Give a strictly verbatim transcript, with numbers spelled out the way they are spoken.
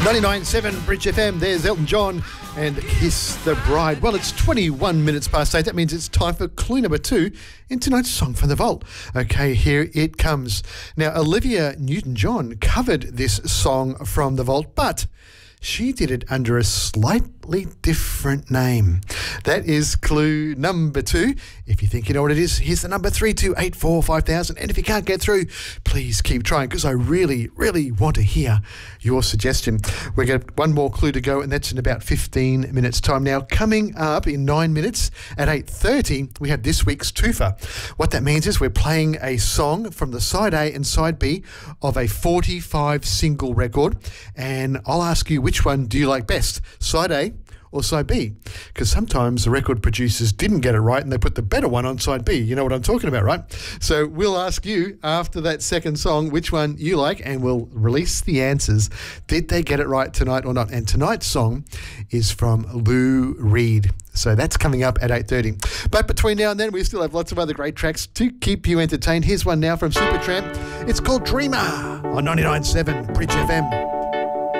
ninety-nine point seven Bridge F M, there's Elton John and Kiss the Bride. Well, it's twenty-one minutes past eight. That means it's time for clue number two in tonight's Song from the Vault. Okay, here it comes. Now, Olivia Newton-John covered this song from the Vault, but she did it under a slightly different name. That is clue number two. If you think you know what it is, here's the number three two eight four five thousand. And if you can't get through, please keep trying, because I really, really want to hear your suggestion. We've got one more clue to go, and that's in about fifteen minutes' time. Now, coming up in nine minutes at eight thirty, we have this week's twofer. What that means is we're playing a song from the side A and side B of a forty-five single record, and I'll ask you, which one do you like best, side A or side B? Because sometimes the record producers didn't get it right and they put the better one on side B. You know what I'm talking about, right? So we'll ask you after that second song which one you like, and we'll release the answers. Did they get it right tonight or not? And tonight's song is from Lou Reed. So that's coming up at eight thirty. But between now and then, we still have lots of other great tracks to keep you entertained. Here's one now from Supertramp. It's called Dreamer on ninety-nine point seven Bridge F M.